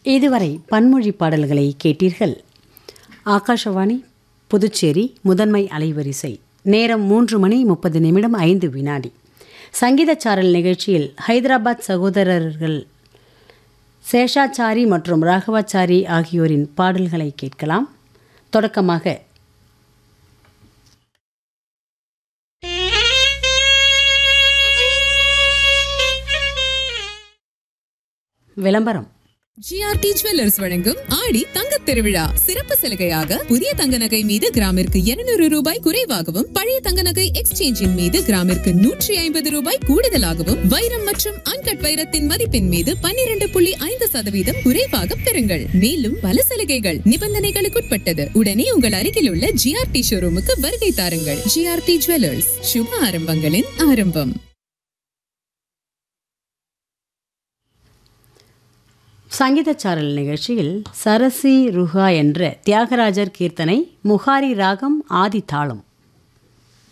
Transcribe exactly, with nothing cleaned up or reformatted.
இதுவரை பன்மொழி பாடல்களை கேட்டீர்கள். ஆகாஷவாணி புதுச்சேரி முதன்மை அலைவரிசை. நேரம் மூன்று மணி முப்பது நிமிடம் ஐந்து வினாடி. சங்கீதச்சாரல் நிகழ்ச்சியில் ஹைதராபாத் சகோதரர்கள் சேஷாச்சாரி மற்றும் ராகவாச்சாரி ஆகியோரின் பாடல்களை கேட்கலாம். தொடக்கமாக விளம்பரம். ஜிஆர்டி ஜுவல்லர்ஸ் வழங்கும் ஆடி தங்கத் திருவிழா சிறப்பு சலுகையாக புதிய தங்க நகை மீது கிராமிற்கு இருநூறு ரூபாய் குறைவாகவும், பழைய தங்க நகை எக்ஸ்சேஞ்சின் மீது கிராமிற்கு நூற்றி ஐம்பது ரூபாய் கூடுதலாகவும், வைரம் மற்றும் அன்கட் வைரத்தின் மதிப்பின் மீது பன்னிரண்டு புள்ளி ஐந்து சதவீதம் குறைவாக பெறுங்கள். மேலும் பல சலுகைகள் நிபந்தனைகளுக்குட்பட்டது. உடனே உங்கள் அருகில் உள்ள ஜிஆர்டி ஷோரூமுக்கு வருகை தாருங்கள். ஜிஆர்டி ஜுவல்லர்ஸ், சுப ஆரம்பங்களின் ஆரம்பம். சங்கீதச்சாரல் நிகழ்ச்சியில் சரசி ருஹா என்ற தியாகராஜர் கீர்த்தனை, முகாரி ராகம், ஆதி தாளம்.